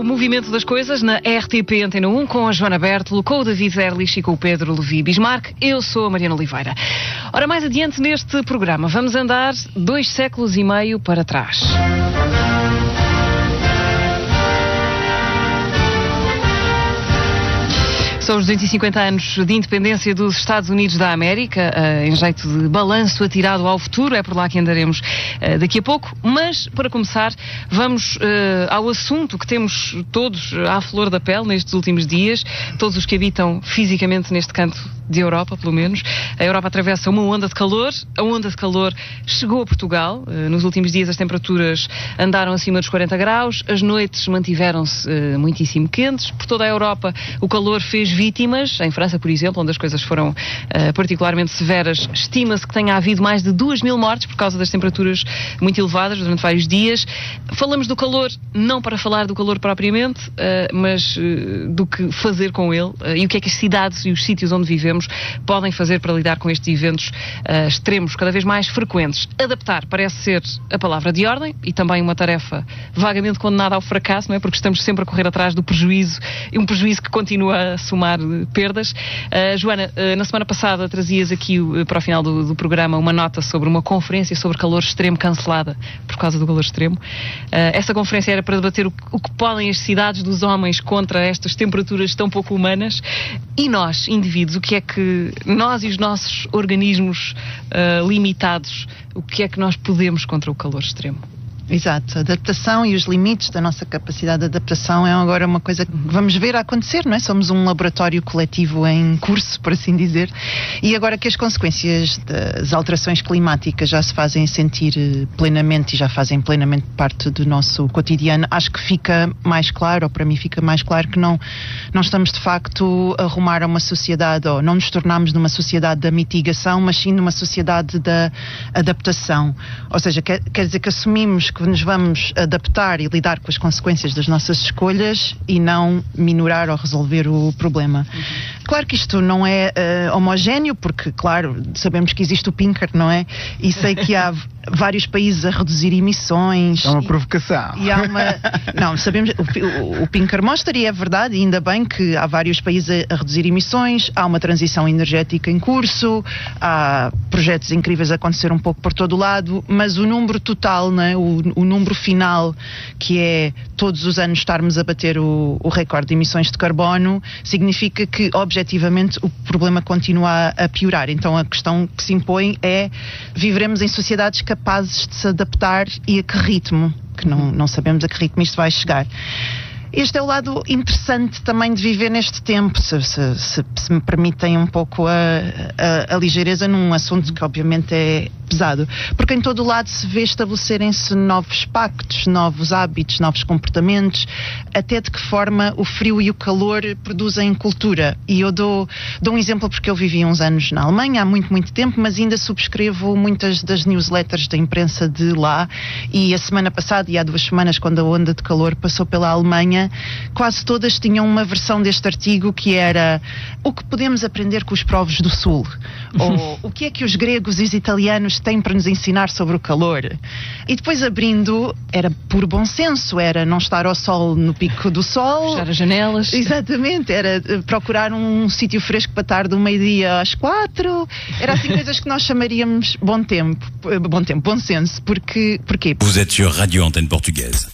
o movimento das coisas na RTP Antena 1 com a Joana Bertolo, com o David Erlich e com o Pedro Levi Bismarck. Eu sou a Mariana Oliveira. Ora, mais adiante neste programa vamos andar 2 séculos e meio para trás. São os 250 anos de independência dos Estados Unidos da América, em jeito de balanço atirado ao futuro. É por lá que andaremos daqui a pouco. Mas, para começar, vamos ao assunto que temos todos à flor da pele nestes últimos dias, todos os que habitam fisicamente neste canto de Europa, pelo menos. A Europa atravessa uma onda de calor. A onda de calor chegou a Portugal. Nos últimos dias as temperaturas andaram acima dos 40 graus. As noites mantiveram-se muitíssimo quentes. Por toda a Europa o calor fez vítimas. Em França, por exemplo, onde as coisas foram particularmente severas, estima-se que tenha havido mais de 2.000 mortes por causa das temperaturas muito elevadas durante vários dias. Falamos do calor não para falar do calor propriamente, mas do que fazer com ele e o que é que as cidades e os sítios onde vivemos podem fazer para lidar com estes eventos extremos cada vez mais frequentes. Adaptar parece ser a palavra de ordem e também uma tarefa vagamente condenada ao fracasso, não é? Porque estamos sempre a correr atrás do prejuízo, e um prejuízo que continua a somar perdas. Joana, na semana passada trazias aqui para o final do programa uma nota sobre uma conferência sobre calor extremo cancelada por causa do calor extremo. Essa conferência era para debater o que podem as cidades dos homens contra estas temperaturas tão pouco humanas, e nós, indivíduos, o que é que nós e os nossos organismos limitados, o que é que nós podemos contra o calor extremo? Exato, a adaptação e os limites da nossa capacidade de adaptação é agora uma coisa que vamos ver a acontecer, não é? Somos um laboratório coletivo em curso, por assim dizer, e agora que as consequências das alterações climáticas já se fazem sentir plenamente e já fazem plenamente parte do nosso cotidiano, acho que fica mais claro, ou para mim fica mais claro, que não estamos de facto a rumar a uma sociedade, ou não nos tornamos numa sociedade da mitigação, mas sim numa sociedade da adaptação. Ou seja, quer dizer que assumimos que nos vamos adaptar e lidar com as consequências das nossas escolhas e não minorar ou resolver o problema. Claro que isto não é homogéneo, porque, claro, sabemos que existe o Pinker, não é? E sei que há vários países a reduzir emissões. É uma provocação. E há uma... Não, sabemos, o Pinker mostra, e é verdade, e ainda bem que há vários países a reduzir emissões, há uma transição energética em curso, há projetos incríveis a acontecer um pouco por todo o lado, mas o número total, não é? O número final, que é todos os anos estarmos a bater o recorde de emissões de carbono, significa que, objetivamente, o problema continua a piorar. Então a questão que se impõe é: viveremos em sociedades capazes de se adaptar, e a que ritmo? Que não sabemos a que ritmo isto vai chegar. Este é o lado interessante também de viver neste tempo, se me permitem um pouco a ligeireza num assunto que obviamente é pesado, porque em todo o lado se vê estabelecerem-se novos pactos, novos hábitos, novos comportamentos, até de que forma o frio e o calor produzem cultura. E eu dou um exemplo, porque eu vivi uns anos na Alemanha há muito tempo, mas ainda subscrevo muitas das newsletters da imprensa de lá, e a semana passada e há 2 semanas, quando a onda de calor passou pela Alemanha, quase todas tinham uma versão deste artigo que era: o que podemos aprender com os povos do Sul? Ou o que é que os gregos e os italianos têm para nos ensinar sobre o calor? E depois, abrindo, era por bom senso, era não estar ao sol no pico do sol, fechar as janelas. Exatamente, era procurar um sítio fresco para estar do meio-dia às 4, era assim coisas que nós chamaríamos bom senso. Porquê? Vous êtes sur Radio Antenne Portugaise.